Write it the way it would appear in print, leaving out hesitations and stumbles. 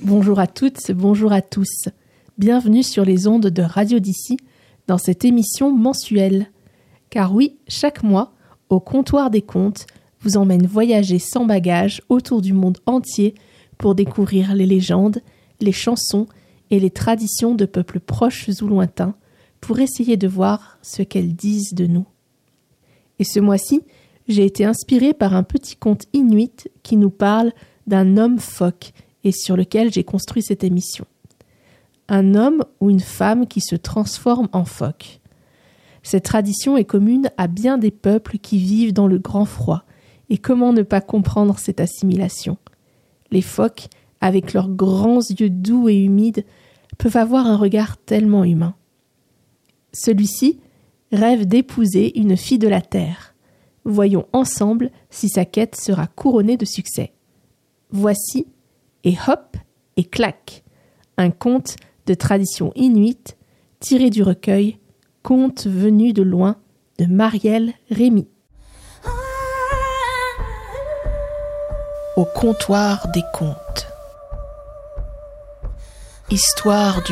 Bonjour à toutes, bonjour à tous. Bienvenue sur les ondes de Radio d'ici dans cette émission mensuelle. Car oui, chaque mois, au comptoir des contes, vous emmène voyager sans bagages autour du monde entier pour découvrir les légendes, les chansons et les traditions de peuples proches ou lointains pour essayer de voir ce qu'elles disent de nous. Et ce mois-ci, j'ai été inspirée par un petit conte inuit qui nous parle d'un homme phoque et sur lequel j'ai construit cette émission. Un homme ou une femme qui se transforme en phoque. Cette tradition est commune à bien des peuples qui vivent dans le grand froid. Et comment ne pas comprendre cette assimilation ? Les phoques, avec leurs grands yeux doux et humides, peuvent avoir un regard tellement humain. Celui-ci rêve d'épouser une fille de la terre. Voyons ensemble si sa quête sera couronnée de succès. Voici Et hop et clac, un conte de tradition inuite tiré du recueil Contes venus de loin de Marielle Rémy. Au comptoir des contes. Histoire du